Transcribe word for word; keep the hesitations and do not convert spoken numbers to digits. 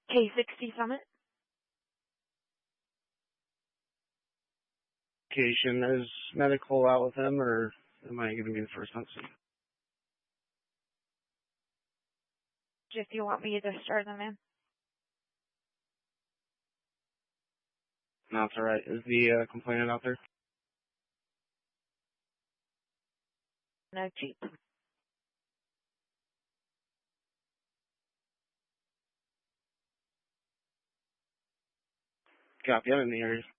K sixty Summit. Is medical out with him, or am I going to be the first one? If you want me to discharge them in. No, it's alright. Is the uh, complainant out there? No, Chief. Copy, I'm in the area.